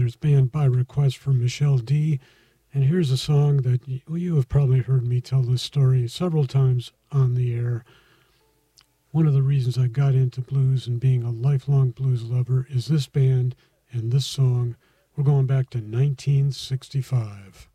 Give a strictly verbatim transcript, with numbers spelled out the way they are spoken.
Brothers Band by request from Michelle D. And here's a song that you, well, you have probably heard me tell this story several times on the air. One of the reasons I got into blues and being a lifelong blues lover is this band and this song. We're going back to nineteen sixty-five.